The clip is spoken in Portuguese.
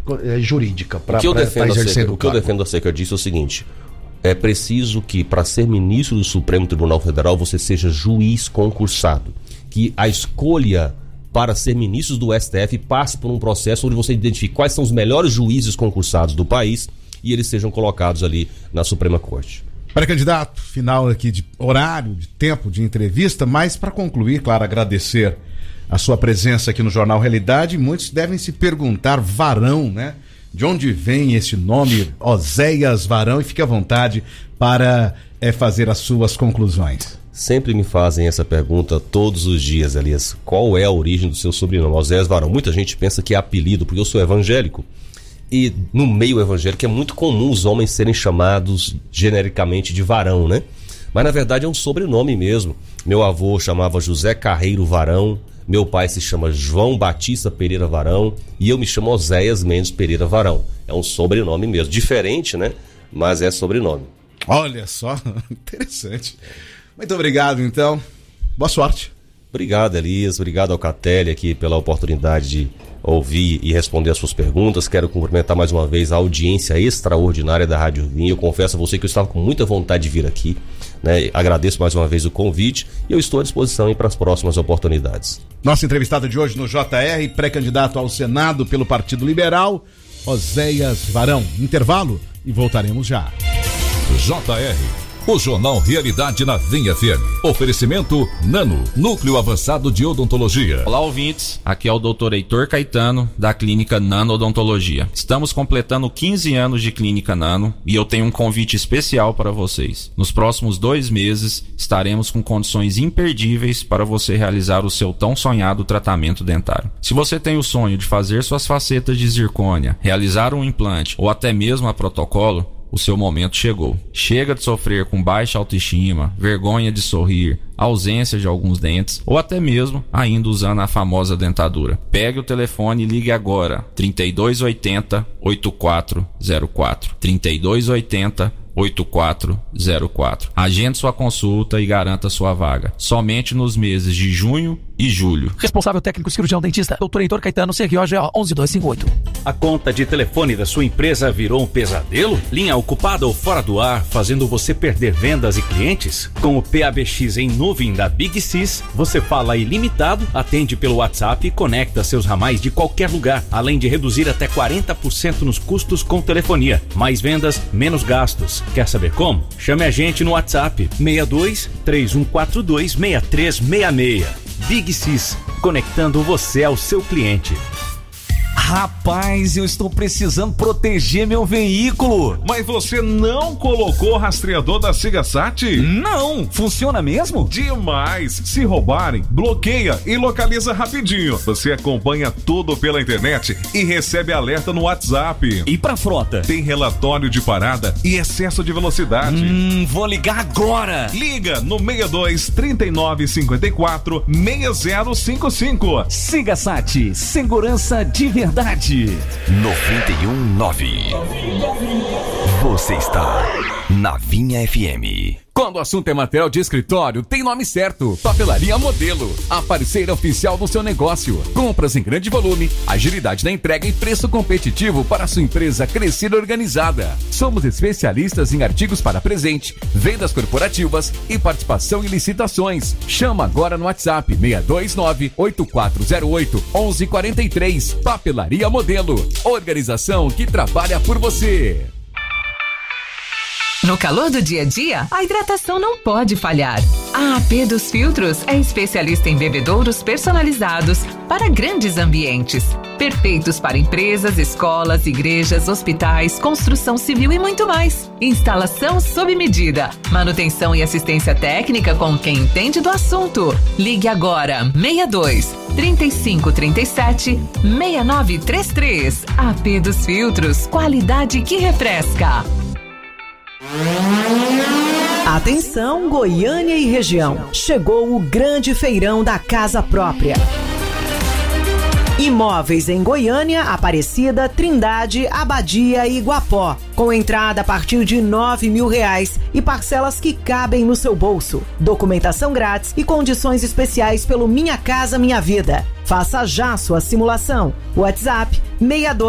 jurídica para estar exercendo o cargo. O que eu defendo acerca disso é o seguinte: é preciso que, para ser ministro do Supremo Tribunal Federal, você seja juiz concursado. Que a escolha para ser ministro do STF passe por um processo onde você identifique quais são os melhores juízes concursados do país e eles sejam colocados ali na Suprema Corte. Pré-candidato, final aqui de horário, de tempo de entrevista, mas para concluir, claro, agradecer a sua presença aqui no Jornal Realidade. Muitos devem se perguntar, Varão, né? De onde vem esse nome, Oséias Varão? E fique à vontade para fazer as suas conclusões. Sempre me fazem essa pergunta todos os dias, Elias. Qual é a origem do seu sobrenome, Oséias Varão? Muita gente pensa que é apelido, porque eu sou evangélico. E no meio evangélico é muito comum os homens serem chamados genericamente de Varão, né? Mas na verdade é um sobrenome mesmo. Meu avô chamava José Carreiro Varão, meu pai se chama João Batista Pereira Varão e eu me chamo Oséias Mendes Pereira Varão. É um sobrenome mesmo, diferente, né? Mas é sobrenome. Olha só, interessante. Muito obrigado, então. Boa sorte. Obrigado, Elias. Obrigado ao Catelli aqui pela oportunidade de ouvir e responder as suas perguntas. Quero cumprimentar mais uma vez a audiência extraordinária da Rádio Vinha. Eu confesso a você que eu estava com muita vontade de vir aqui, né? Agradeço mais uma vez o convite e eu estou à disposição para as próximas oportunidades. Nossa entrevistada de hoje no JR, pré-candidato ao Senado pelo Partido Liberal, Oséias Varão. Intervalo e voltaremos já. JR, o Jornal Realidade na Vinha FM. Oferecimento Nano, Núcleo Avançado de Odontologia. Olá, ouvintes. Aqui é o Dr. Heitor Caetano, da Clínica Nano Odontologia. Estamos completando 15 anos de Clínica Nano e eu tenho um convite especial para vocês. Nos próximos 2 meses, estaremos com condições imperdíveis para você realizar o seu tão sonhado tratamento dentário. Se você tem o sonho de fazer suas facetas de zircônia, realizar um implante ou até mesmo a protocolo, o seu momento chegou. Chega de sofrer com baixa autoestima, vergonha de sorrir, ausência de alguns dentes ou até mesmo ainda usando a famosa dentadura. Pegue o telefone e ligue agora. 3280-8404. 3280-8404. Agende sua consulta e garanta sua vaga. Somente nos meses de junho e julho. Responsável técnico cirurgião dentista, Dr. Heitor Caetano, CROGO 11258. A conta de telefone da sua empresa virou um pesadelo? Linha ocupada ou fora do ar, fazendo você perder vendas e clientes? Com o PABX em nuvem da Big Sys, você fala ilimitado, atende pelo WhatsApp e conecta seus ramais de qualquer lugar, além de reduzir até 40% nos custos com telefonia. Mais vendas, menos gastos. Quer saber como? Chame a gente no WhatsApp 62 3142 6366. Big Sys, conectando você ao seu cliente. Rapaz, eu estou precisando proteger meu veículo. Mas você não colocou o rastreador da Sigasat? Não, funciona mesmo? Demais! Se roubarem, bloqueia e localiza rapidinho. Você acompanha tudo pela internet e recebe alerta no WhatsApp. E pra frota? Tem relatório de parada e excesso de velocidade. Vou ligar agora. Liga no 62 39 54 6055. Sigasat, segurança de verdade. 91.9. Você está na Vinha FM. Quando o assunto é material de escritório, tem nome certo. Papelaria Modelo, a parceira oficial do seu negócio. Compras em grande volume, agilidade na entrega e preço competitivo para a sua empresa crescer organizada. Somos especialistas em artigos para presente, vendas corporativas e participação em licitações. Chama agora no WhatsApp 629-8408-1143. Papelaria Modelo, organização que trabalha por você. No calor do dia a dia, a hidratação não pode falhar. A AP dos Filtros é especialista em bebedouros personalizados para grandes ambientes. Perfeitos para empresas, escolas, igrejas, hospitais, construção civil e muito mais. Instalação sob medida. Manutenção e assistência técnica com quem entende do assunto. Ligue agora, 62 3537 6933. AP dos Filtros, qualidade que refresca. Atenção, Goiânia e região. Chegou o grande feirão da casa própria. Imóveis em Goiânia, Aparecida, Trindade, Abadia e Iguapó. Com entrada a partir de R$9.000 e parcelas que cabem no seu bolso. Documentação grátis e condições especiais pelo Minha Casa Minha Vida. Faça já sua simulação. WhatsApp 62